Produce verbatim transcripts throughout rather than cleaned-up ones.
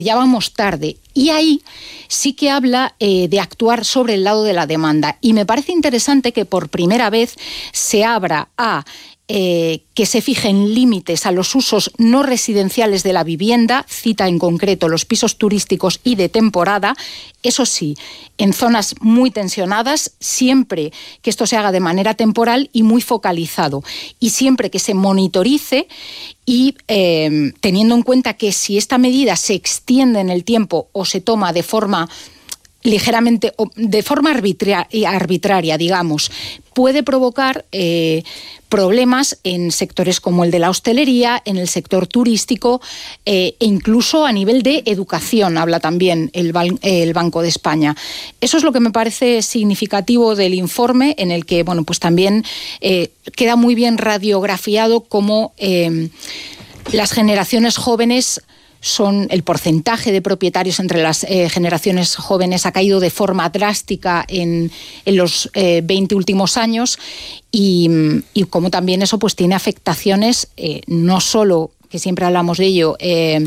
Ya vamos tarde. Y ahí sí que habla eh, de actuar sobre el lado de la demanda. Y me parece interesante que por primera vez se abra a eh, que se fijen límites a los usos no residenciales de la vivienda, cita en concreto los pisos turísticos y de temporada, eso sí, en zonas muy tensionadas, siempre que esto se haga de manera temporal y muy focalizado, y siempre que se monitorice y eh, teniendo en cuenta que si esta medida se extiende en el tiempo o se toma de forma ligeramente, de forma arbitraria, arbitraria digamos, puede provocar eh, problemas en sectores como el de la hostelería, en el sector turístico eh, e incluso a nivel de educación, habla también el, el Banco de España. Eso es lo que me parece significativo del informe, en el que bueno, pues también eh, queda muy bien radiografiado cómo eh, las generaciones jóvenes son el porcentaje de propietarios entre las eh, generaciones jóvenes ha caído de forma drástica en, en los eh, veinte últimos años y, y como también eso pues tiene afectaciones eh, no solo, que siempre hablamos de ello, eh,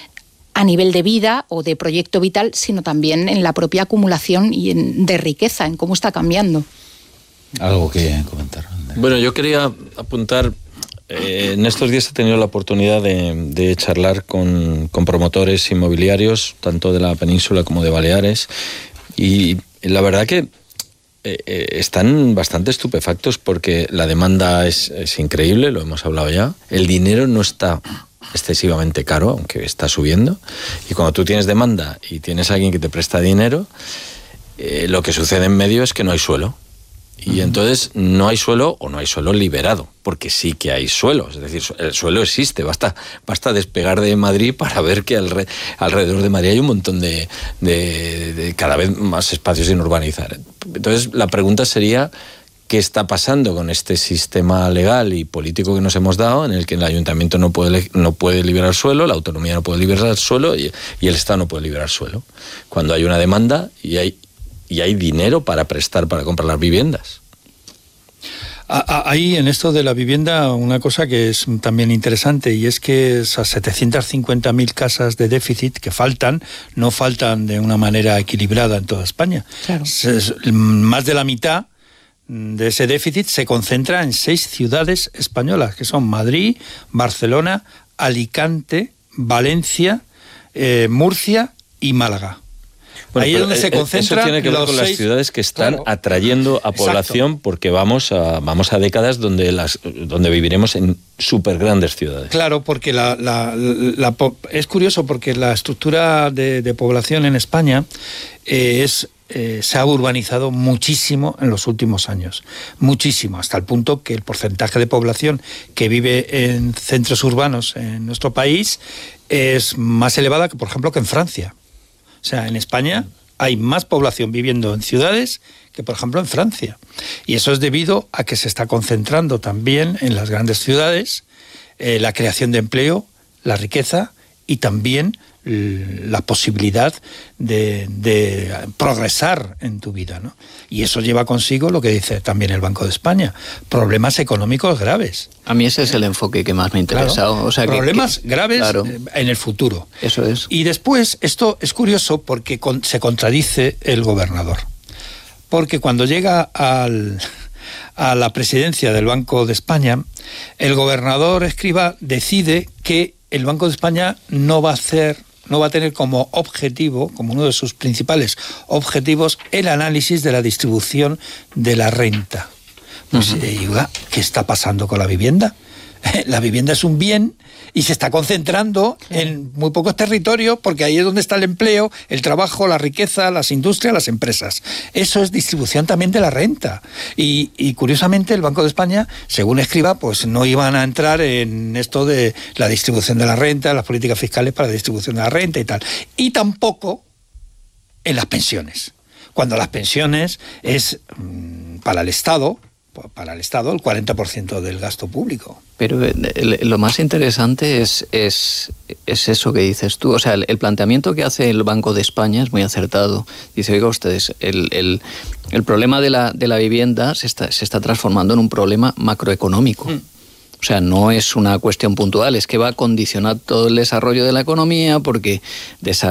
a nivel de vida o de proyecto vital, sino también en la propia acumulación y en, de riqueza, en cómo está cambiando. Algo que comentar. Bueno, yo quería apuntar. Eh, en estos días he tenido la oportunidad de, de charlar con, con promotores inmobiliarios, tanto de la península como de Baleares, y la verdad que eh, eh, están bastante estupefactos porque la demanda es, es increíble, lo hemos hablado ya, el dinero no está excesivamente caro, aunque está subiendo, y cuando tú tienes demanda y tienes a alguien que te presta dinero, eh, lo que sucede en medio es que no hay suelo. Y entonces no hay suelo o no hay suelo liberado, porque sí que hay suelo, es decir, el suelo existe, basta, basta despegar de Madrid para ver que alre, alrededor de Madrid hay un montón de, de, de cada vez más espacios sin urbanizar. Entonces la pregunta sería, ¿qué está pasando con este sistema legal y político que nos hemos dado, en el que el ayuntamiento no puede, no puede liberar suelo, la autonomía no puede liberar suelo y, y el Estado no puede liberar suelo? Cuando hay una demanda y hay... y hay dinero para prestar, para comprar las viviendas. Hay en esto de la vivienda una cosa que es también interesante, y es que esas setecientas cincuenta mil casas de déficit que faltan, no faltan de una manera equilibrada en toda España. Claro. Más de la mitad de ese déficit se concentra en seis ciudades españolas, que son Madrid, Barcelona, Alicante, Valencia, eh, Murcia y Málaga. Bueno, ahí es donde se concentra. Eso tiene que ver con seis... las ciudades que están claro. atrayendo a población. Exacto. Porque vamos a, vamos a décadas donde, las, donde viviremos en súper grandes ciudades. Claro, porque la, la, la, la, es curioso porque la estructura de, de población en España eh, es... Eh, se ha urbanizado muchísimo en los últimos años, muchísimo, hasta el punto que el porcentaje de población que vive en centros urbanos en nuestro país es más elevada que, por ejemplo, que en Francia. O sea, en España hay más población viviendo en ciudades que, por ejemplo, en Francia. Y eso es debido a que se está concentrando también en las grandes ciudades eh, la creación de empleo, la riqueza y también la posibilidad de, de progresar en tu vida, ¿no? Y eso lleva consigo lo que dice también el Banco de España, problemas económicos graves. A mí ese es el enfoque que más me interesa. Claro, o sea, problemas que, que, graves claro. en el futuro. Eso es. Y después, esto es curioso porque con, se contradice el gobernador. Porque cuando llega al... a la presidencia del Banco de España, el gobernador Escrivá decide que el Banco de España no va a hacer, no va a tener como objetivo, como uno de sus principales objetivos, el análisis de la distribución de la renta. Pues, uh-huh. eh, ¿qué está pasando con la vivienda? La vivienda es un bien y se está concentrando en muy pocos territorios, porque ahí es donde está el empleo, el trabajo, la riqueza, las industrias, las empresas. Eso es distribución también de la renta. Y, y curiosamente el Banco de España, según Escrivá, pues no iban a entrar en esto de la distribución de la renta, las políticas fiscales para la distribución de la renta y tal. Y tampoco en las pensiones. Cuando las pensiones es mmm, para el Estado, para el Estado el cuarenta por ciento del gasto público. Pero lo más interesante es, es, es eso que dices tú. O sea, el, el planteamiento que hace el Banco de España es muy acertado. Dice, oiga ustedes, el, el, el problema de la, de la vivienda se está, se está transformando en un problema macroeconómico. Mm. O sea, no es una cuestión puntual, es que va a condicionar todo el desarrollo de la economía porque de esa